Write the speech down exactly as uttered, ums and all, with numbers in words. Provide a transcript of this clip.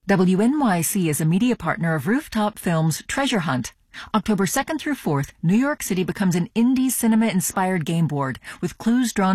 W N Y C is a media partner of Rooftop Films' Treasure Hunt. October second through fourth, New York City becomes an indie cinema-inspired game board with clues drawn